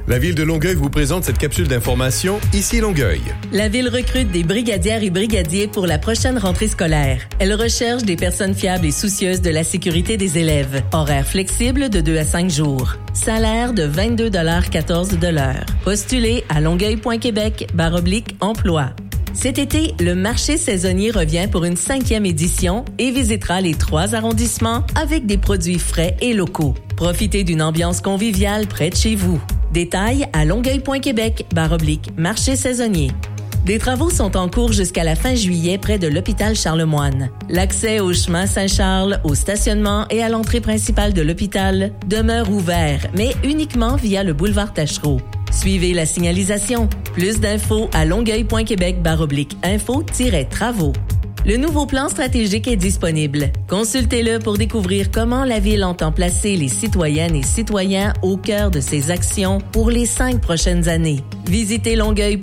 La Ville de Longueuil vous présente cette capsule d'information Ici Longueuil. La Ville recrute des brigadières et brigadiers pour la prochaine rentrée scolaire. Elle recherche des personnes fiables et soucieuses de la sécurité des élèves. Horaire flexible de 2 à 5 jours. Salaire de 22,14 $ de l'heure. Postulez à longueuil.québec/emploi. Cet été, le marché saisonnier revient pour une 5e édition et visitera les 3 arrondissements avec des produits frais et locaux. Profitez d'une ambiance conviviale près de chez vous. Détails à longueuil.québec/marché saisonnier. Des travaux sont en cours jusqu'à la fin juillet près de l'hôpital Charlemagne. L'accès au chemin Saint-Charles, au stationnement et à l'entrée principale de l'hôpital demeure ouvert, mais uniquement via le boulevard Tachereau. Suivez la signalisation. Plus d'infos à longueuil.québec/info-travaux. Le nouveau plan stratégique est disponible. Consultez-le pour découvrir comment la Ville entend placer les citoyennes et citoyens au cœur de ses actions pour les 5 prochaines années. Visitez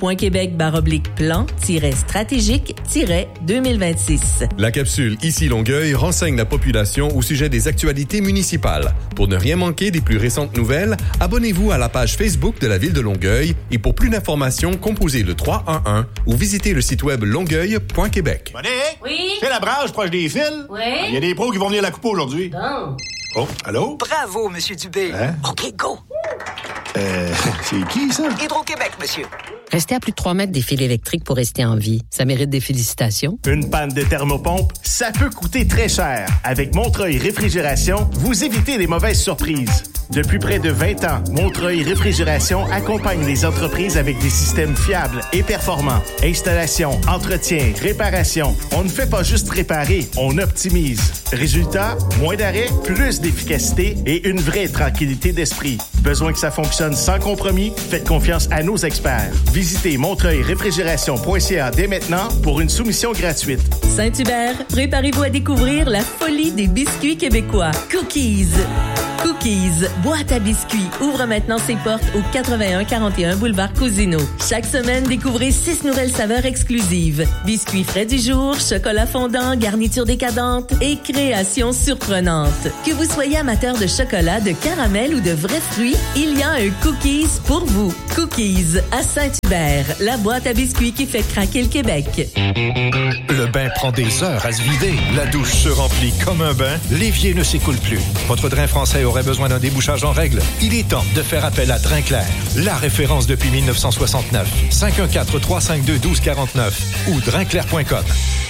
longueuil.québec/plan-stratégique-2026. La capsule Ici Longueuil renseigne la population au sujet des actualités municipales. Pour ne rien manquer des plus récentes nouvelles, abonnez-vous à la page Facebook de la Ville de Longueuil et pour plus d'informations, composez le 311 ou visitez le site web longueuil.québec. Oui? C'est la branche proche des fils? Oui? Il y a des pros qui vont venir la couper aujourd'hui. Bon. Oh, allô? Bravo, Monsieur Dubé. Hein? OK, go. C'est qui, ça? Hydro-Québec, monsieur. Rester à plus de 3 mètres des fils électriques pour rester en vie. Ça mérite des félicitations. Une panne de thermopompe, ça peut coûter très cher. Avec Montreuil Réfrigération, vous évitez les mauvaises surprises. Depuis près de 20 ans, Montreuil Réfrigération accompagne les entreprises avec des systèmes fiables et performants. Installation, entretien, réparation. On ne fait pas juste réparer, on optimise. Résultat, moins d'arrêt, plus d'efficacité et une vraie tranquillité d'esprit. Besoin que ça fonctionne sans compromis? Faites confiance à nos experts. Visitez montreuilréfrigération.ca dès maintenant pour une soumission gratuite. Saint-Hubert, préparez-vous à découvrir la folie des biscuits québécois. Cookies. Cookies, boîte à biscuits, ouvre maintenant ses portes au 8141 boulevard Cousineau. Chaque semaine, découvrez 6 nouvelles saveurs exclusives. Biscuits frais du jour, chocolat fondant, garniture décadente et créations surprenantes. Que vous soyez amateur de chocolat, de caramel ou de vrais fruits, il y a un Cookies pour vous. Cookies à Saint-Hubert, la boîte à biscuits qui fait craquer le Québec. Le bain prend des heures à se vider. La douche se remplit comme un bain. L'évier ne s'écoule plus. Votre drain français aurait besoin d'un débouchage en règle. Il est temps de faire appel à Drinclair, la référence depuis 1969. 514-352-1249 ou drinclair.com.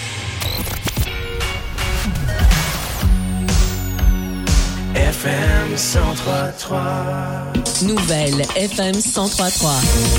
FM 103.3. Nouvelle FM 103.3.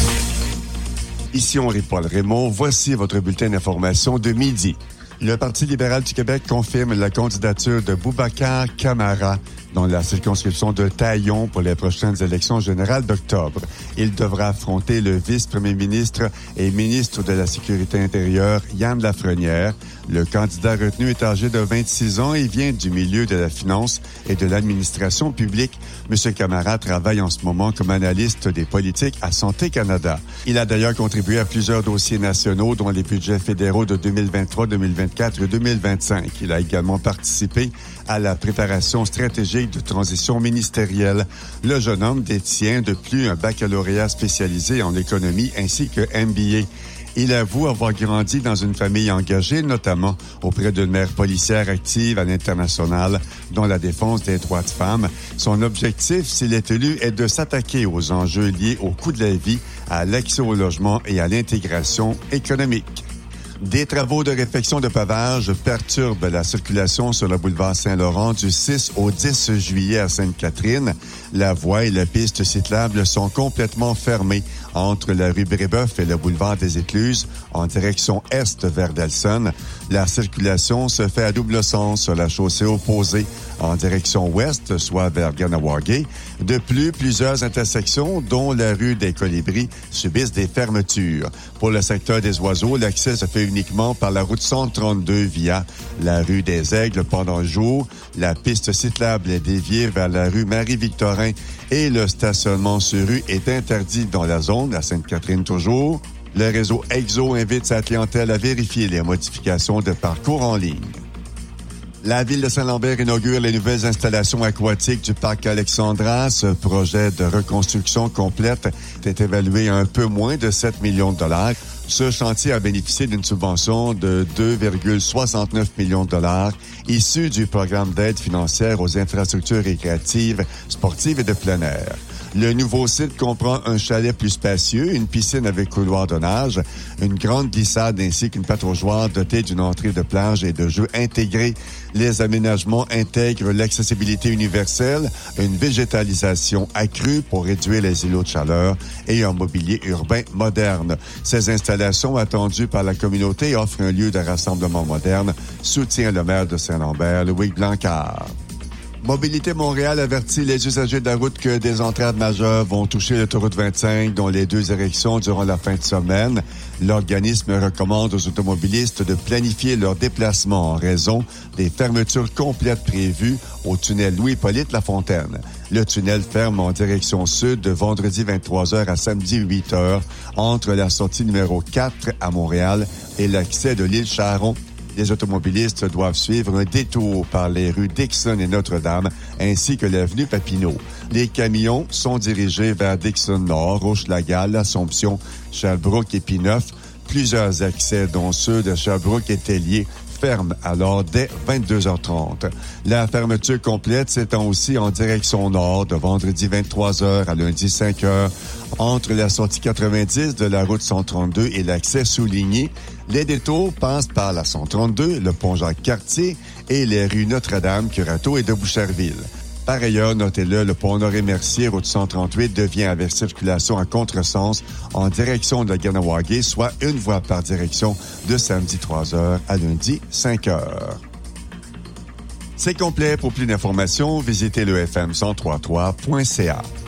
Ici Henri-Paul Raymond. Voici votre bulletin d'information de midi. Le Parti libéral du Québec confirme la candidature de Boubacar Camara dans la circonscription de Taillon pour les prochaines élections générales d'octobre. Il devra affronter le vice-premier ministre et ministre de la Sécurité intérieure, Yann Lafrenière. Le candidat retenu est âgé de 26 ans et vient du milieu de la finance et de l'administration publique. M. Camara travaille en ce moment comme analyste des politiques à Santé Canada. Il a d'ailleurs contribué à plusieurs dossiers nationaux, dont les budgets fédéraux de 2023, 2024 et 2025. Il a également participé à la préparation stratégique de transition ministérielle. Le jeune homme détient de plus un baccalauréat spécialisé en économie ainsi que MBA. Il avoue avoir grandi dans une famille engagée, notamment auprès d'une mère policière active à l'international dans la défense des droits de femmes. Son objectif, s'il est élu, est de s'attaquer aux enjeux liés au coût de la vie, à l'accès au logement et à l'intégration économique. Des travaux de réfection de pavage perturbent la circulation sur le boulevard Saint-Laurent du 6 au 10 juillet à Sainte-Catherine. La voie et la piste cyclable sont complètement fermées entre la rue Brébeuf et le boulevard des Écluses en direction est vers Delson. La circulation se fait à double sens sur la chaussée opposée en direction ouest, soit vers Ganawagé. De plus, plusieurs intersections, dont la rue des Colibris, subissent des fermetures. Pour le secteur des Oiseaux, l'accès se fait uniquement par la route 132 via la rue des Aigles pendant le jour. La piste cyclable est déviée vers la rue Marie-Victorin et le stationnement sur rue est interdit dans la zone, à Sainte-Catherine toujours. Le réseau EXO invite sa clientèle à vérifier les modifications de parcours en ligne. La ville de Saint-Lambert inaugure les nouvelles installations aquatiques du parc Alexandra. Ce projet de reconstruction complète est évalué à un peu moins de 7 millions de dollars. Ce chantier a bénéficié d'une subvention de 2,69 millions de dollars issue du programme d'aide financière aux infrastructures récréatives, sportives et de plein air. Le nouveau site comprend un chalet plus spacieux, une piscine avec couloir de nage, une grande glissade ainsi qu'une pataugeoire dotée d'une entrée de plage et de jeux intégrés. Les aménagements intègrent l'accessibilité universelle, une végétalisation accrue pour réduire les îlots de chaleur et un mobilier urbain moderne. Ces installations attendues par la communauté offrent un lieu de rassemblement moderne, soutient le maire de Saint-Lambert, Louis Blancard. Mobilité Montréal avertit les usagers de la route que des entrades majeures vont toucher l'autoroute 25 dans les deux directions durant la fin de semaine. L'organisme recommande aux automobilistes de planifier leur déplacement en raison des fermetures complètes prévues au tunnel Louis-Hippolyte Lafontaine. Le tunnel ferme en direction sud de vendredi 23h à samedi 8h entre la sortie numéro 4 à Montréal et l'accès de l'île Charon. Les automobilistes doivent suivre un détour par les rues Dixon et Notre-Dame, ainsi que l'avenue Papineau. Les camions sont dirigés vers Dixon Nord, Hochelaga, l'Assomption, Sherbrooke et P9. Plusieurs accès, dont ceux de Sherbrooke et Tellier, ferment alors dès 22h30. La fermeture complète s'étend aussi en direction nord de vendredi 23h à lundi 5h entre la sortie 90 de la route 132 et l'accès souligné. Les détours passent par la 132, le pont Jacques-Cartier et les rues Notre-Dame, Curateau et de Boucherville. Par ailleurs, notez-le, le pont Honoré-Mercier, route 138, devient avec circulation à contresens en direction de la Ganawagé, soit une voie par direction de samedi 3h à lundi 5h. C'est complet. Pour plus d'informations, visitez le fm1033.ca.